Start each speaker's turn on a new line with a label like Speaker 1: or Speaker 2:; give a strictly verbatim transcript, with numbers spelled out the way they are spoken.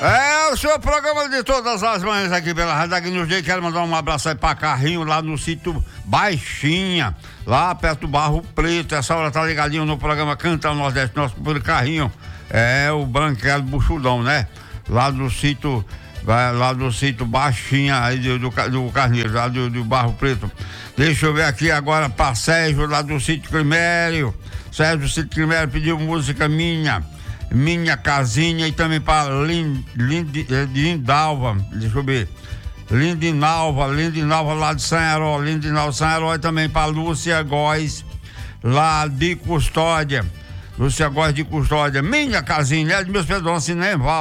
Speaker 1: É o seu programa de todas as manhãs aqui pela Rádio Agnos Day. Quero mandar um abraço aí pra Carrinho, lá no sítio Baixinha, lá perto do Barro Preto. Essa hora tá ligadinho no programa Canta o Nordeste, nosso por Carrinho. É o Branquelo Buchudão, né? Lá do sítio, lá do sítio Baixinha, aí do, do, do Carneiro, lá do, do Barro Preto. Deixa eu ver aqui agora pra Sérgio, lá do sítio Climério. Sérgio do sítio Climério pediu música minha. Minha Casinha, e também para Lind, Lind, Lindalva, deixa eu ver, Lindinalva, Lindinalva lá de São Herói, Lindinalva de São Herói, também para Lúcia Góes, lá de Custódia, Lúcia Góes de Custódia, Minha Casinha, é de meus pedrões, Cineval.